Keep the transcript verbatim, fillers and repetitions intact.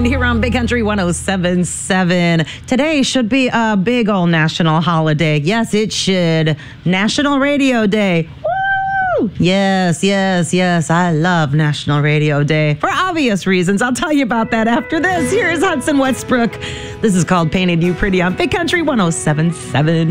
Weekend here on Big Country one oh seven point seven. Today should be a big old national holiday. Yes, it should. National Radio Day. Woo! Yes, yes, yes. I love National Radio Day for obvious reasons. I'll tell you about that after this. Here's Hudson Westbrook. This is called Painted You Pretty on Big Country one oh seven point seven.